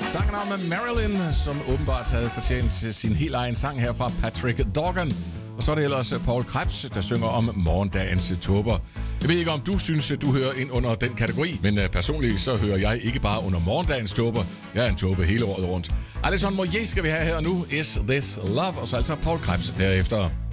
Sangen om Marilyn, som åbenbart havde fortjent sin helt egen sang her fra Patrick Dorgan. Og så er det ellers Paul Krebs, der synger om morgendagens tåber. Jeg ved ikke, om du synes, du hører ind under den kategori, men personligt så hører jeg ikke bare under morgendagens tåber. Jeg er en tåbe hele året rundt. Alison Moyet skal vi have her nu. Is This Love? Og så altså Paul Krebs derefter.